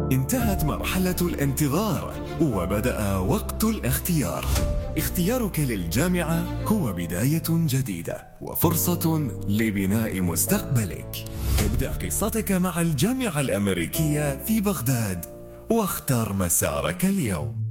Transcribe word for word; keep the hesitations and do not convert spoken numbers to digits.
انتهت مرحلة الانتظار وبدأ وقت الاختيار. اختيارك للجامعة هو بداية جديدة وفرصة لبناء مستقبلك. ابدأ قصتك مع الجامعة الأمريكية في بغداد واختر مسارك اليوم.